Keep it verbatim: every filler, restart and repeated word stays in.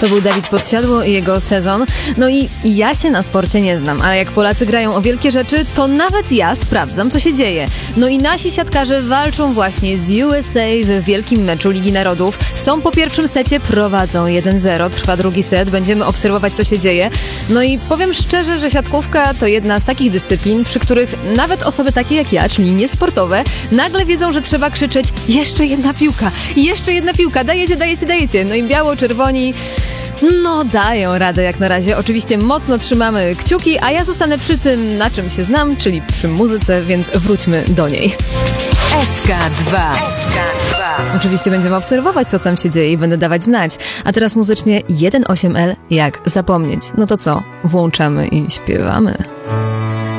To był Dawid Podsiadło i jego Sezon. No i ja się na sporcie nie znam, ale jak Polacy grają o wielkie rzeczy, to nawet ja sprawdzam, co się dzieje. No i nasi siatkarze walczą właśnie z U S A w wielkim meczu Ligi Narodów. Są po pierwszym secie, prowadzą jeden zero, trwa drugi set, będziemy obserwować, co się dzieje. No i powiem szczerze, że siatkówka to jedna z takich dyscyplin, przy których nawet osoby takie jak ja, czyli niesportowe, nagle wiedzą, że trzeba krzyczeć: jeszcze jedna piłka, jeszcze jedna piłka, dajecie, dajecie, dajecie. No i biało-czerwoni no dają radę jak na razie. Oczywiście mocno trzymamy kciuki, a ja zostanę przy tym, na czym się znam, czyli przy muzyce, więc wróćmy do niej. S K dwa. Oczywiście będziemy obserwować, co tam się dzieje i będę dawać znać. A teraz muzycznie jeden osiem L, jak zapomnieć. No to co? Włączamy i śpiewamy.